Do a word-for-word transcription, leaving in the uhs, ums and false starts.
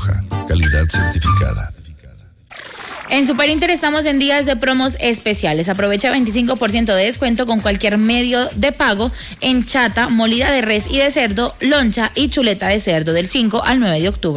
Roja, calidad certificada. En Super Inter estamos en días de promos especiales. Aprovecha veinticinco por ciento de descuento con cualquier medio de pago en chata, molida de res y de cerdo, loncha y chuleta de cerdo del cinco al nueve de octubre.